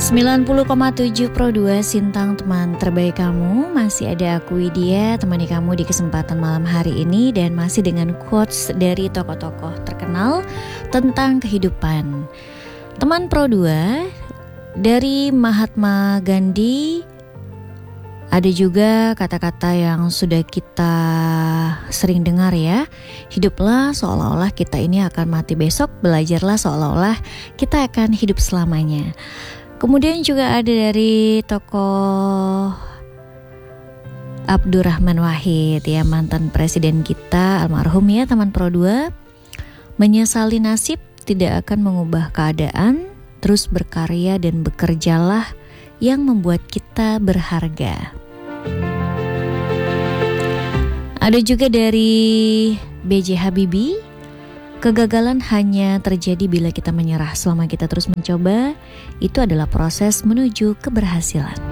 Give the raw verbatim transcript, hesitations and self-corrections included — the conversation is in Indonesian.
sembilan puluh koma tujuh Pro dua Sintang, teman terbaik kamu. Masih ada aku Widya, temani kamu di kesempatan malam hari ini. Dan masih dengan quotes dari tokoh-tokoh terkenal tentang kehidupan. Teman Pro dua, dari Mahatma Gandhi. Ada juga kata-kata yang sudah kita sering dengar ya. Hiduplah seolah-olah kita ini akan mati besok, belajarlah seolah-olah kita akan hidup selamanya. Kemudian juga ada dari tokoh Abdurrahman Wahid ya, mantan presiden kita almarhum ya teman Pro dua. Menyesali nasib tidak akan mengubah keadaan, terus berkarya dan bekerjalah yang membuat kita berharga. Ada juga dari B J Habibie, kegagalan hanya terjadi bila kita menyerah. Selama kita terus mencoba, itu adalah proses menuju keberhasilan.